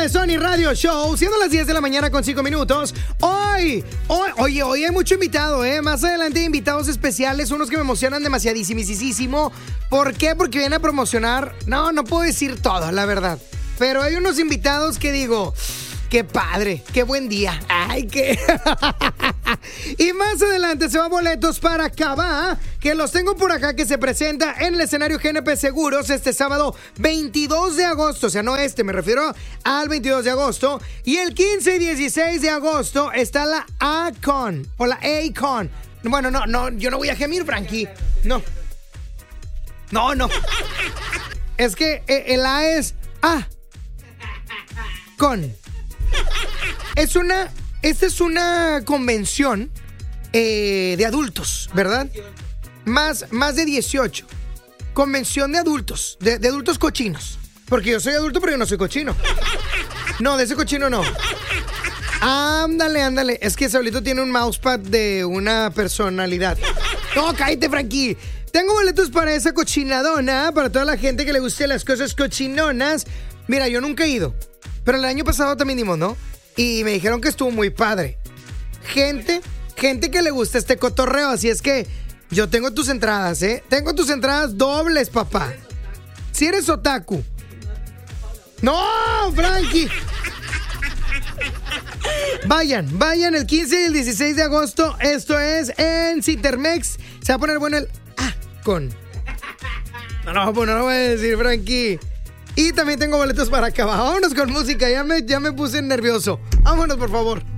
de Sony Radio Show, siendo las 10 de la mañana con 5 minutos. Hoy hay mucho invitado, Más adelante hay invitados especiales, unos que me emocionan demasiadísimo. ¿Por qué? Porque vienen a promocionar. No puedo decir todo, la verdad. Pero hay unos invitados que digo, qué padre, qué buen día. Ay, qué. Y más adelante se van boletos para Cabá, que los tengo por acá, que se presenta en el escenario GNP Seguros este sábado 22 de agosto. O sea, no me refiero al 22 de agosto. Y el 15 y 16 de agosto está la A-Con o la A-Con. Bueno, no, yo no voy a gemir, Frankie. No. Es que el A es A-Con. Esta es una convención de adultos, ¿verdad? Más de 18. Convención de adultos, de adultos cochinos. Porque yo soy adulto, pero yo no soy cochino. No, de ese cochino no. Ándale. Es que Saulito tiene un mousepad de una personalidad. No, cállate, Frankie. Tengo boletos para esa cochinadona, para toda la gente que le guste las cosas cochinonas. Mira, yo nunca he ido, pero el año pasado también dimos, ¿no? Y me dijeron que estuvo muy padre. Gente que le gusta este cotorreo. Así es que yo tengo tus entradas, Tengo tus entradas dobles, papá. Si eres otaku. ¡No, Frankie! Vayan el 15 y el 16 de agosto. Esto es en Cintermex. Se va a poner bueno el con. No lo voy a decir, Frankie. Y también tengo boletos para acá. Vámonos con música. Ya me puse nervioso. Vámonos, por favor.